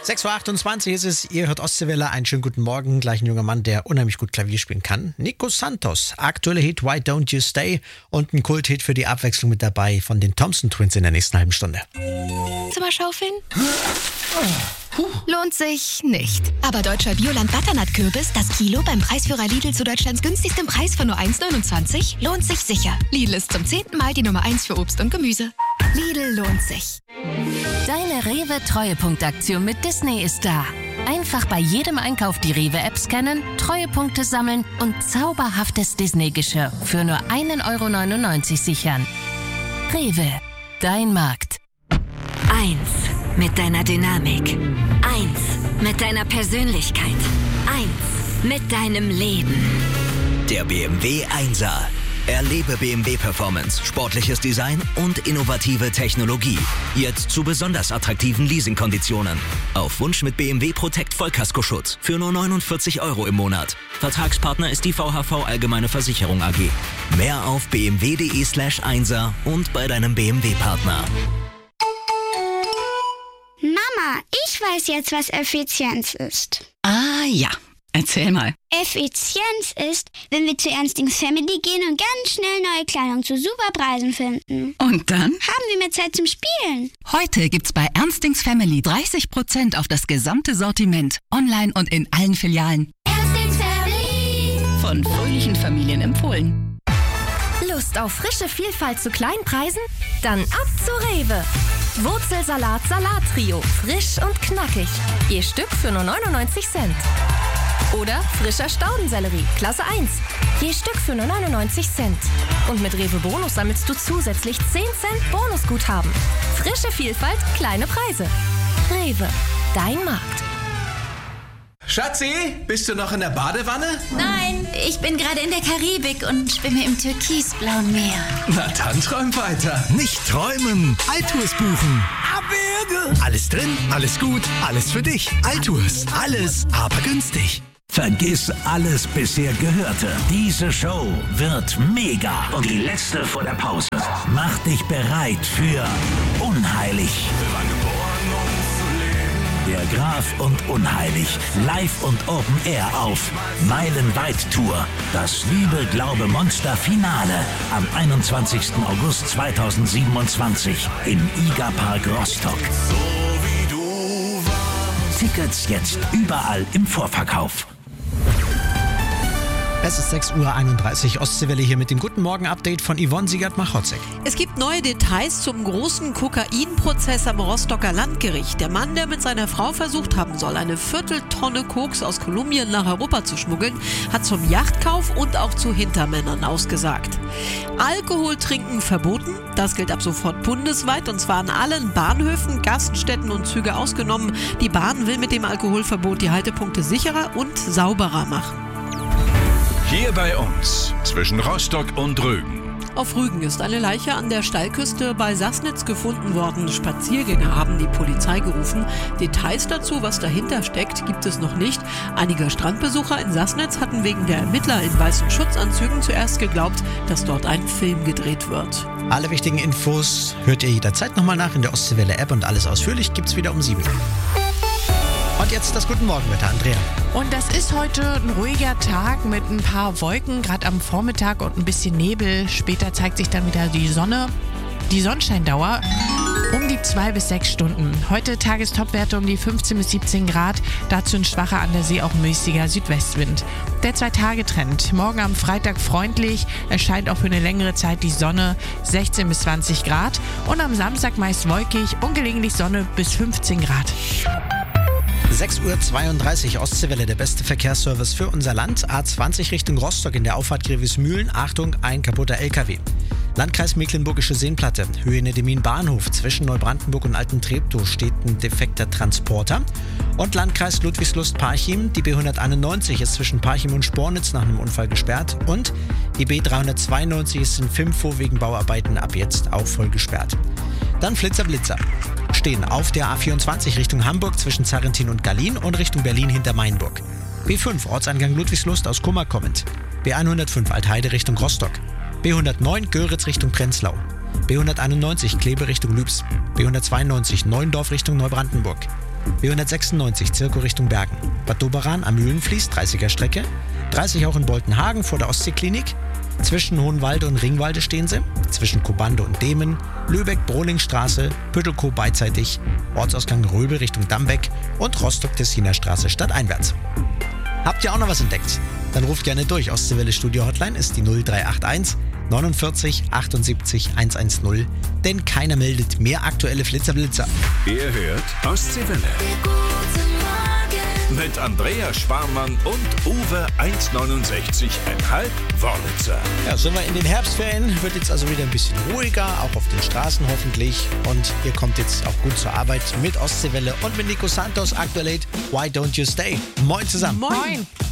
6.28 Uhr ist es, ihr hört Ostseewelle, einen schönen guten Morgen. Gleich ein junger Mann, der unheimlich gut Klavier spielen kann. Nico Santos, aktuelle Hit Why Don't You Stay und ein Kulthit für die Abwechslung mit dabei von den Thompson Twins in der nächsten halben Stunde. Zimmerschaufeln? Lohnt sich nicht. Aber deutscher Bioland Butternut-Kürbis, das Kilo beim Preisführer Lidl zu Deutschlands günstigstem Preis von nur 1,29, lohnt sich sicher. Lidl ist zum 10. Mal die Nummer 1 für Obst und Gemüse. Lidl lohnt sich. Deine Rewe-Treuepunktaktion mit Disney ist da. Einfach bei jedem Einkauf die Rewe-App scannen, Treuepunkte sammeln und zauberhaftes Disney-Geschirr für nur 1,99 € sichern. Rewe, dein Markt. 1 mit deiner Dynamik. 1 mit deiner Persönlichkeit. 1 mit deinem Leben. Der BMW 1er. Erlebe BMW Performance, sportliches Design und innovative Technologie. Jetzt zu besonders attraktiven Leasingkonditionen. Auf Wunsch mit BMW Protect Vollkaskoschutz für nur 49 € im Monat. Vertragspartner ist die VHV Allgemeine Versicherung AG. Mehr auf bmw.de/1er und bei deinem BMW-Partner. Mama, ich weiß jetzt, was Effizienz ist. Ah ja, erzähl mal. Effizienz ist, wenn wir zu Ernstings Family gehen und ganz schnell neue Kleidung zu super Preisen finden. Und dann? Haben wir mehr Zeit zum Spielen. Heute gibt's bei Ernstings Family 30% auf das gesamte Sortiment. Online und in allen Filialen. Ernstings Family. Von fröhlichen Familien empfohlen. Lust auf frische Vielfalt zu kleinen Preisen? Dann ab zu Rewe. Wurzelsalat Salattrio, frisch und knackig. Je Stück für nur 99 Cent. Oder frischer Staudensellerie, Klasse 1. Je Stück für nur 99 Cent. Und mit Rewe Bonus sammelst du zusätzlich 10 Cent Bonusguthaben. Frische Vielfalt, kleine Preise. Rewe, dein Markt. Schatzi, bist du noch in der Badewanne? Nein, ich bin gerade in der Karibik und schwimme im türkisblauen Meer. Na dann träum weiter. Nicht träumen, Altours buchen. Abwürge. Alles drin, alles gut, alles für dich. Altours, alles, aber günstig. Vergiss alles bisher Gehörte. Diese Show wird mega. Und die letzte vor der Pause. Mach dich bereit für Unheilig. Der Graf und Unheilig. Live und Open Air auf Meilenweit Tour. Das Liebe, Glaube, Monster Finale am 21. August 2027 im IGA Park Rostock. Tickets jetzt überall im Vorverkauf. Es ist 6.31 Uhr, Ostseewelle hier mit dem Guten Morgen-Update von Yvonne Siegert-Machotzek. Es gibt neue Details zum großen Kokainprozess am Rostocker Landgericht. Der Mann, der mit seiner Frau versucht haben soll, eine Vierteltonne Koks aus Kolumbien nach Europa zu schmuggeln, hat zum Yachtkauf und auch zu Hintermännern ausgesagt. Alkohol trinken verboten. Das gilt ab sofort bundesweit und zwar an allen Bahnhöfen, Gaststätten und Züge ausgenommen. Die Bahn will mit dem Alkoholverbot die Haltepunkte sicherer und sauberer machen. Hier bei uns, zwischen Rostock und Rügen. Auf Rügen ist eine Leiche an der Steilküste bei Sassnitz gefunden worden. Spaziergänger haben die Polizei gerufen. Details dazu, was dahinter steckt, gibt es noch nicht. Einige Strandbesucher in Sassnitz hatten wegen der Ermittler in weißen Schutzanzügen zuerst geglaubt, dass dort ein Film gedreht wird. Alle wichtigen Infos hört ihr jederzeit nochmal nach in der Ostseewelle-App und alles ausführlich gibt's wieder um 7 Uhr. Und jetzt das Guten Morgenwetter, Andrea. Und das ist heute ein ruhiger Tag mit ein paar Wolken, gerade am Vormittag und ein bisschen Nebel. Später zeigt sich dann wieder die Sonne. Die Sonnenscheindauer um die 2 bis 6 Stunden. Heute Tagestopwerte um die 15 bis 17 Grad. Dazu ein schwacher, an der See auch mäßiger Südwestwind. Der 2-Tage-Trend. Morgen am Freitag freundlich. Es scheint auch für eine längere Zeit die Sonne, 16 bis 20 Grad. Und am Samstag meist wolkig und gelegentlich Sonne bis 15 Grad. 6.32 Uhr, Ostseewelle, der beste Verkehrsservice für unser Land. A20 Richtung Rostock in der Auffahrt Grevesmühlen. Achtung, ein kaputter LKW. Landkreis Mecklenburgische Seenplatte, Höhe Nedemin Bahnhof. Zwischen Neubrandenburg und Altentreptow steht ein defekter Transporter. Und Landkreis Ludwigslust-Parchim, die B191 ist zwischen Parchim und Spornitz nach einem Unfall gesperrt. Und die B392 ist in Fimfo wegen Bauarbeiten ab jetzt auch voll gesperrt. Dann Flitzer-Blitzer. Stehen auf der A24 Richtung Hamburg zwischen Zarrentin und Gallien und Richtung Berlin hinter Mainburg. B5 Ortseingang Ludwigslust aus Kummer kommend. B105 Altheide Richtung Rostock. B109 Göritz Richtung Prenzlau. B191 Kleve Richtung Lübs. B192 Neuendorf Richtung Neubrandenburg. B196 Zirko Richtung Bergen. Bad Doberan am Mühlenfließ, 30er Strecke. 30 auch in Boltenhagen vor der Ostseeklinik. Zwischen Hohenwalde und Ringwalde stehen sie. Zwischen Kobande und Demen. Lübeck-Brohlingstraße, Püttelkow beidseitig. Ortsausgang Röbel Richtung Dambeck und Rostock-Tessiner Straße stadteinwärts. Habt ihr auch noch was entdeckt? Dann ruft gerne durch. Ostseewelle Studio Hotline ist die 0381 49 78 110, denn keiner meldet mehr aktuelle Flitzer. Ihr hört Ostseewelle. Mit Andrea Schwarmann und Uwe 1,69,5 Wörlitzer. Ja, sind wir in den Herbstferien, wird jetzt also wieder ein bisschen ruhiger, auch auf den Straßen hoffentlich. Und ihr kommt jetzt auch gut zur Arbeit mit Ostseewelle und mit Nico Santos, aktuell Why Don't You Stay. Moin zusammen. Moin.